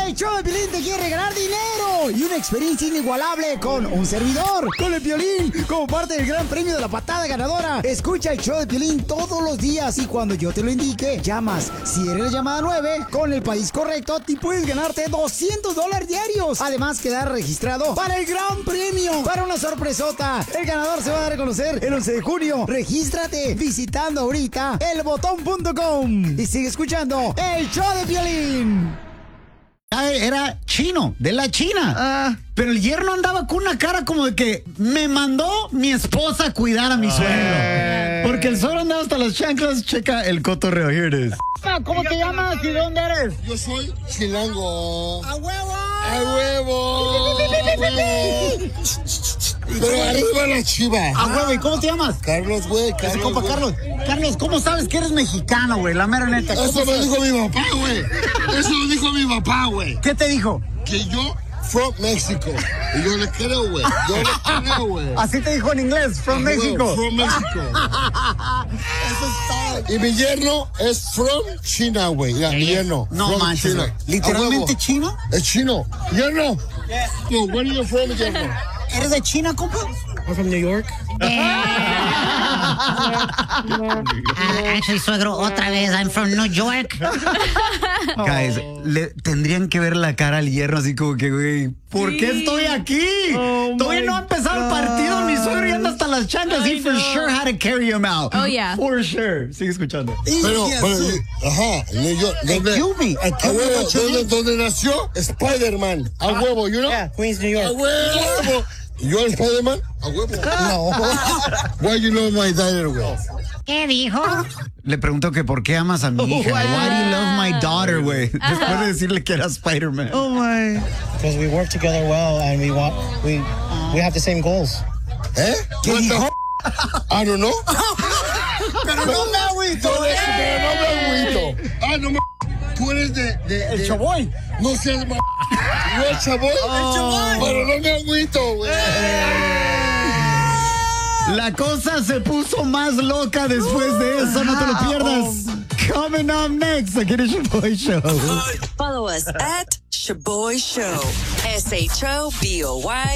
El show de Piolín te quiere regalar dinero y una experiencia inigualable con un servidor, con el Piolín, como parte del gran premio de la patada ganadora. Escucha el show de Piolín todos los días y cuando yo te lo indique, llamas. Si eres la llamada 9, con el país correcto, te puedes ganarte $200 diarios. Además, quedar registrado para el gran premio, para una sorpresota. El ganador se va a dar a conocer el 11 de junio. Regístrate visitando ahorita elbotón.com y sigue escuchando el show de Piolín. Era chino, de la China. Pero el yerno andaba con una cara como de que me mandó mi esposa a cuidar a mi suegro. Porque el suegro andaba hasta las chanclas. Checa el cotorreo. Here it is. ¿Cómo te llamas y de dónde eres? Yo soy chilango. ¡A huevo! ¡A huevo! Pero arriba la chiva. ¡A huevo! ¿Y cómo te llamas? Carlos, güey. Ese compa Carlos. Carlos, ¿cómo sabes que eres mexicano, güey? La mera neta. Eso me dijo mi papá, güey. Eso lo dijo mi papá, güey. ¿Qué te dijo? Que yo from México. Y yo le creo, güey. Yo le creo, güey. Así te dijo en inglés, from México. From México. Eso es todo. Y mi yerno es from China, güey. Mi yerno. No manches, güey. ¿Literalmente chino? Es chino. Yerno. No, where are you from, yerno? ¿Eres de China, compa? I'm from New York. Actually, suegro, otra vez, I'm from New York. Guys, tendrían que ver la cara al yerno así como que, güey, ¿por qué estoy aquí? Todavía no ha empezado el partido, mi suegro y anda hasta las chanclas. He for sure had to carry him out. Oh, yeah. For sure. Sigue escuchando. Pero, ajá, New York. ¿Dónde nació Spider-Man? A huevo, you know? Yeah, Queens, New York. A huevo. ¿Yo Spider-Man? A huevo. No. Why you love my daughter, güey? ¿Qué dijo? Le preguntó que por qué amas a mi hija. Why do you love my daughter, güey? Después de decirle que era Spider-Man. Oh my. Because we work together well and we have the same goals. ¿Eh? ¿Qué dijo? I don't know. Pero no me agüito. Pero no me agüito. No me. Tú eres de El Chaboy. No seas ma. Yo el Chaboy. El Chaboy. Pero no me agüito, güey. La cosa se puso más loca después de eso. No te lo pierdas. Coming up next, aquí en el Shaboy Show. Follow us at Shaboy Show. SHOBOY.